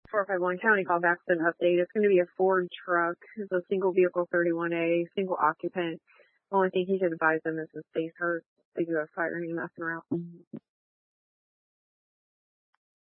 451 County call back with an update. It's going to be a Ford truck. It's a single vehicle 31A, single occupant. Only thing he could advise them is his face hurts. They do have fire and messing around.